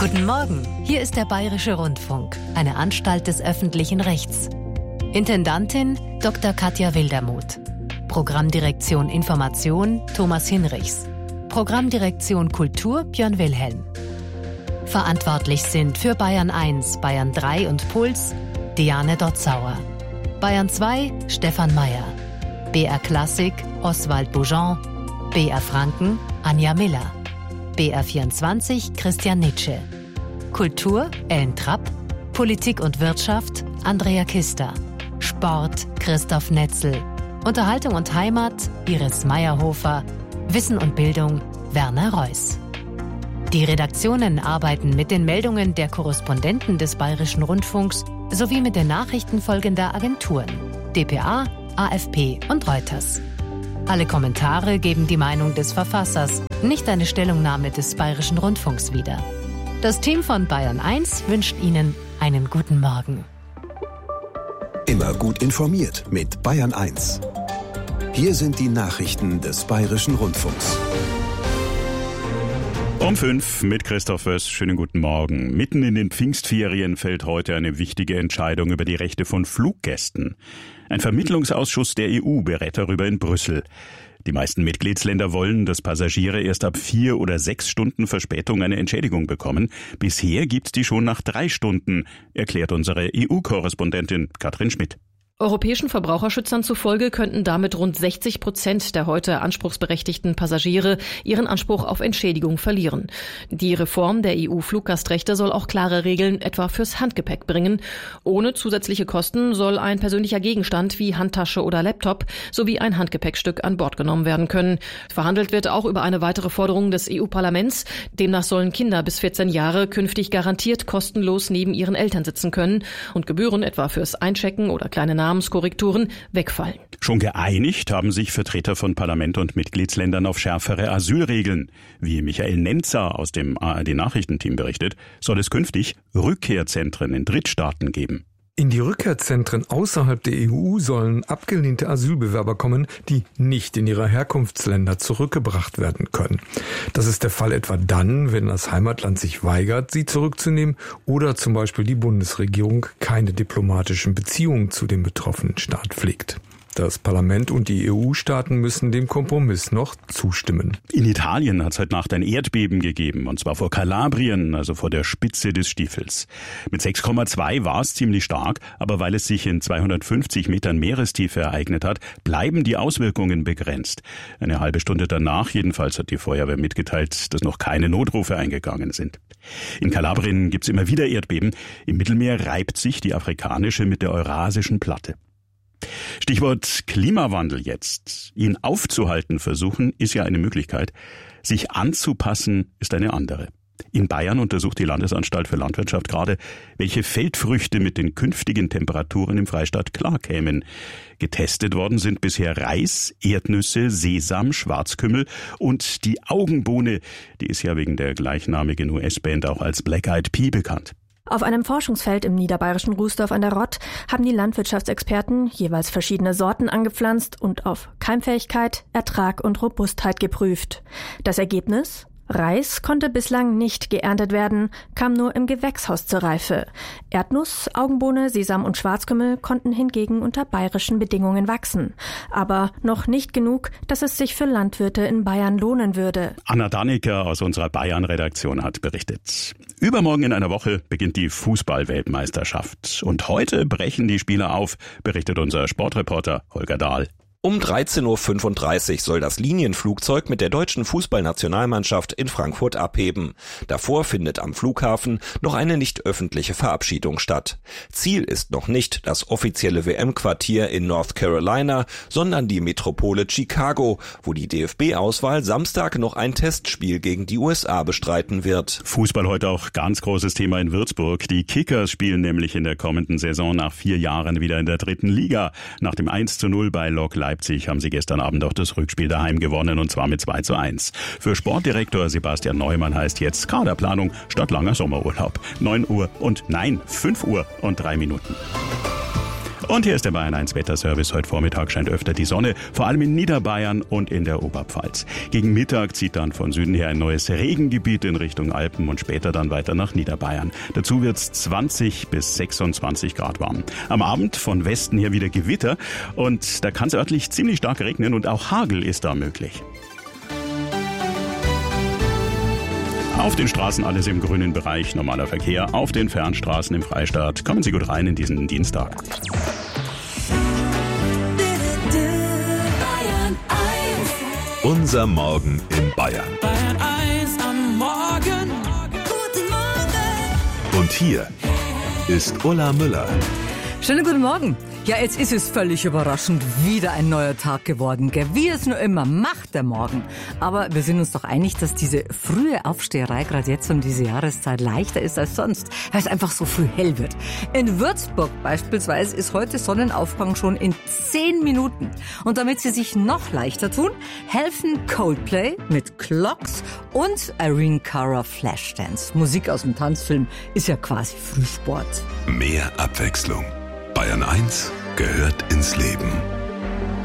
Guten Morgen, hier ist der Bayerische Rundfunk, eine Anstalt des öffentlichen Rechts. Intendantin Dr. Katja Wildermuth. Programmdirektion Information Thomas Hinrichs. Programmdirektion Kultur Björn Wilhelm. Verantwortlich sind für Bayern 1, Bayern 3 und Puls Diane Dotzauer. Bayern 2 Stefan Mayer. BR Klassik Oswald Boujon. BR Franken Anja Miller. BR 24 Christian Nitsche. Kultur Ellen Trapp. Politik und Wirtschaft Andrea Kister. Sport Christoph Netzel. Unterhaltung und Heimat Iris Meyerhofer. Wissen und Bildung Werner Reuss. Die Redaktionen arbeiten mit den Meldungen der Korrespondenten des Bayerischen Rundfunks sowie mit den Nachrichten folgender Agenturen: dpa, AFP und Reuters. Alle Kommentare geben die Meinung des Verfassers, nicht eine Stellungnahme des Bayerischen Rundfunks wider. Das Team von Bayern 1 wünscht Ihnen einen guten Morgen. Immer gut informiert mit Bayern 1. Hier sind die Nachrichten des Bayerischen Rundfunks. Um 5 mit Christoph Wöss. Schönen guten Morgen. Mitten in den Pfingstferien fällt heute eine wichtige Entscheidung über die Rechte von Fluggästen. Ein Vermittlungsausschuss der EU berät darüber in Brüssel. Die meisten Mitgliedsländer wollen, dass Passagiere erst ab 4 oder 6 Stunden Verspätung eine Entschädigung bekommen. Bisher gibt's die schon nach 3 Stunden, erklärt unsere EU-Korrespondentin Katrin Schmidt. Europäischen Verbraucherschützern zufolge könnten damit rund 60% der heute anspruchsberechtigten Passagiere ihren Anspruch auf Entschädigung verlieren. Die Reform der EU-Fluggastrechte soll auch klare Regeln etwa fürs Handgepäck bringen. Ohne zusätzliche Kosten soll ein persönlicher Gegenstand wie Handtasche oder Laptop sowie ein Handgepäckstück an Bord genommen werden können. Verhandelt wird auch über eine weitere Forderung des EU-Parlaments. Demnach sollen Kinder bis 14 Jahre künftig garantiert kostenlos neben ihren Eltern sitzen können und Gebühren etwa fürs Einchecken oder kleine Namenskorrekturen wegfallen. Schon geeinigt haben sich Vertreter von Parlament und Mitgliedsländern auf schärfere Asylregeln. Wie Michael Nenzer aus dem ARD-Nachrichtenteam berichtet, soll es künftig Rückkehrzentren in Drittstaaten geben. In die Rückkehrzentren außerhalb der EU sollen abgelehnte Asylbewerber kommen, die nicht in ihre Herkunftsländer zurückgebracht werden können. Das ist der Fall etwa dann, wenn das Heimatland sich weigert, sie zurückzunehmen oder zum Beispiel die Bundesregierung keine diplomatischen Beziehungen zu dem betroffenen Staat pflegt. Das Parlament und die EU-Staaten müssen dem Kompromiss noch zustimmen. In Italien hat es heute Nacht ein Erdbeben gegeben, und zwar vor Kalabrien, also vor der Spitze des Stiefels. Mit 6,2 war es ziemlich stark, aber weil es sich in 250 Metern Meerestiefe ereignet hat, bleiben die Auswirkungen begrenzt. Eine halbe Stunde danach jedenfalls hat die Feuerwehr mitgeteilt, dass noch keine Notrufe eingegangen sind. In Kalabrien gibt es immer wieder Erdbeben. Im Mittelmeer reibt sich die afrikanische mit der eurasischen Platte. Stichwort Klimawandel jetzt. Ihn aufzuhalten versuchen ist ja eine Möglichkeit. Sich anzupassen ist eine andere. In Bayern untersucht die Landesanstalt für Landwirtschaft gerade, welche Feldfrüchte mit den künftigen Temperaturen im Freistaat klarkämen. Getestet worden sind bisher Reis, Erdnüsse, Sesam, Schwarzkümmel und die Augenbohne. Die ist ja wegen der gleichnamigen US-Band auch als Black Eyed Pea bekannt. Auf einem Forschungsfeld im niederbayerischen Rußdorf an der Rott haben die Landwirtschaftsexperten jeweils verschiedene Sorten angepflanzt und auf Keimfähigkeit, Ertrag und Robustheit geprüft. Das Ergebnis? Reis konnte bislang nicht geerntet werden, kam nur im Gewächshaus zur Reife. Erdnuss, Augenbohne, Sesam und Schwarzkümmel konnten hingegen unter bayerischen Bedingungen wachsen. Aber noch nicht genug, dass es sich für Landwirte in Bayern lohnen würde. Anna Dannecker aus unserer Bayern-Redaktion hat berichtet. Übermorgen in einer Woche beginnt die Fußball-Weltmeisterschaft. Und heute brechen die Spieler auf, berichtet unser Sportreporter Holger Dahl. Um 13.35 Uhr soll das Linienflugzeug mit der deutschen Fußballnationalmannschaft in Frankfurt abheben. Davor findet am Flughafen noch eine nicht öffentliche Verabschiedung statt. Ziel ist noch nicht das offizielle WM-Quartier in North Carolina, sondern die Metropole Chicago, wo die DFB-Auswahl Samstag noch ein Testspiel gegen die USA bestreiten wird. Fußball heute auch ganz großes Thema in Würzburg. Die Kickers spielen nämlich in der kommenden Saison nach 4 Jahren wieder in der 3. Liga. Nach dem 1:0 bei Lok Leipzig haben sie gestern Abend auch das Rückspiel daheim gewonnen, und zwar mit 2:1. Für Sportdirektor Sebastian Neumann heißt jetzt Kaderplanung statt langer Sommerurlaub. 5 Uhr und 3 Minuten. Und hier ist der Bayern 1 Wetterservice. Heute Vormittag scheint öfter die Sonne, vor allem in Niederbayern und in der Oberpfalz. Gegen Mittag zieht dann von Süden her ein neues Regengebiet in Richtung Alpen und später dann weiter nach Niederbayern. Dazu wird's 20 bis 26 Grad warm. Am Abend von Westen her wieder Gewitter und da kann es örtlich ziemlich stark regnen und auch Hagel ist da möglich. Auf den Straßen alles im grünen Bereich, normaler Verkehr. Auf den Fernstraßen im Freistaat kommen Sie gut rein in diesen Dienstag. Unser Morgen in Bayern. Bayern 1 am Morgen. Guten Morgen. Und hier ist Ulla Müller. Schönen guten Morgen. Ja, jetzt ist es völlig überraschend wieder ein neuer Tag geworden, gell? Wie es nur immer macht, der Morgen. Aber wir sind uns doch einig, dass diese frühe Aufsteherei gerade jetzt um diese Jahreszeit leichter ist als sonst, weil es einfach so früh hell wird. In Würzburg beispielsweise ist heute Sonnenaufgang schon in 10 Minuten. Und damit sie sich noch leichter tun, helfen Coldplay mit Clocks und Irene Cara Flashdance. Musik aus dem Tanzfilm ist ja quasi Frühsport. Mehr Abwechslung. Bayern 1 gehört ins Leben.